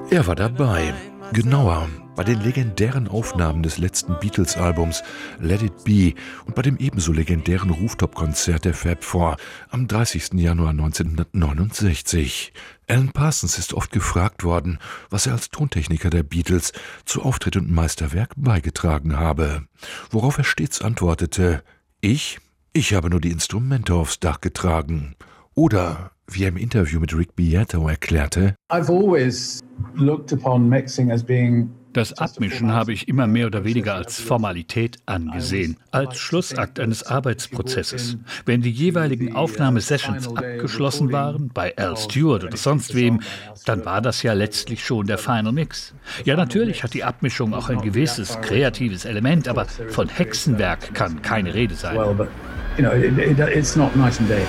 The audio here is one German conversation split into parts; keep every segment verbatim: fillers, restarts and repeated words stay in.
Er war dabei. Genauer, bei den legendären Aufnahmen des letzten Beatles-Albums Let It Be und bei dem ebenso legendären Rooftop-Konzert der Fab Four am dreißigsten Januar neunzehnhundertneunundsechzig. Alan Parsons ist oft gefragt worden, was er als Tontechniker der Beatles zu Auftritt und Meisterwerk beigetragen habe. Worauf er stets antwortete: Ich? Ich habe nur die Instrumente aufs Dach getragen. Oder, wie er im Interview mit Rick Beato erklärte: I've always looked upon mixing as being Das Abmischen habe ich immer mehr oder weniger als Formalität angesehen, als Schlussakt eines Arbeitsprozesses. Wenn die jeweiligen Aufnahmesessions abgeschlossen waren, bei Al Stewart oder sonst wem, dann war das ja letztlich schon der Final Mix. Ja, natürlich hat die Abmischung auch ein gewisses kreatives Element, aber von Hexenwerk kann keine Rede sein. well, but you know, it, it, it's not night and day.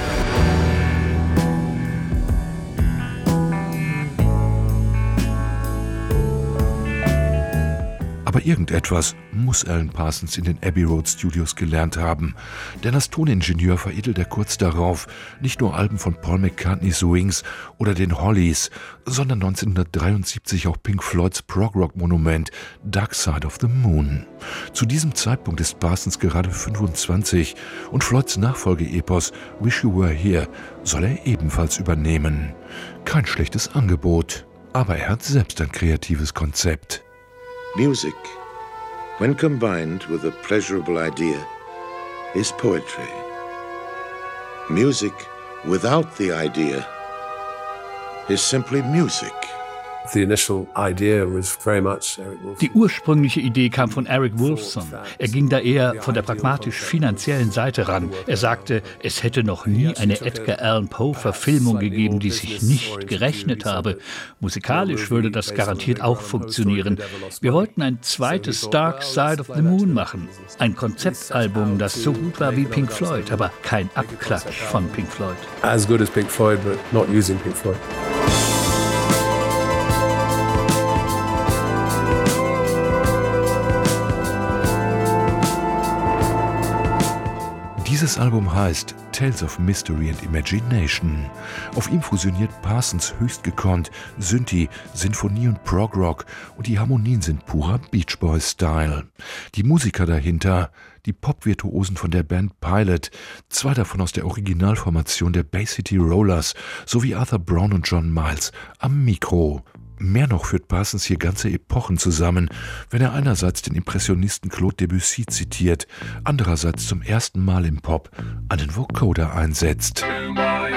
Aber irgendetwas muss Alan Parsons in den Abbey Road Studios gelernt haben. Denn als Toningenieur veredelt er kurz darauf nicht nur Alben von Paul McCartneys Wings oder den Hollies, sondern neunzehnhundertdreiundsiebzig auch Pink Floyds Prog-Rock-Monument Dark Side of the Moon. Zu diesem Zeitpunkt ist Parsons gerade fünfundzwanzig und Floyds Nachfolgeepos Wish You Were Here soll er ebenfalls übernehmen. Kein schlechtes Angebot, aber er hat selbst ein kreatives Konzept. Music, when combined with a pleasurable idea, is poetry. Music without the idea is simply music. The initial idea was very much Eric Woolfson. Die ursprüngliche Idee kam von Eric Woolfson. Er ging da eher von der pragmatisch-finanziellen Seite ran. Er sagte, es hätte noch nie eine Edgar Allan Poe-Verfilmung gegeben, die sich nicht gerechnet habe. Musikalisch würde das garantiert auch funktionieren. Wir wollten ein zweites Dark Side of the Moon machen. Ein Konzeptalbum, das so gut war wie Pink Floyd, aber kein Abklatsch von Pink Floyd. As good as Pink Floyd, but not using Pink Floyd. Dieses Album heißt Tales of Mystery and Imagination. Auf ihm fusioniert Parsons höchst gekonnt Synthi, Sinfonie und Prog-Rock und die Harmonien sind purer Beach Boys-Style. Die Musiker dahinter, die Pop-Virtuosen von der Band Pilot, zwei davon aus der Originalformation der Bay City Rollers sowie Arthur Brown und John Miles am Mikro. Mehr noch führt Parsons hier ganze Epochen zusammen, wenn er einerseits den Impressionisten Claude Debussy zitiert, andererseits zum ersten Mal im Pop einen Vocoder einsetzt. To my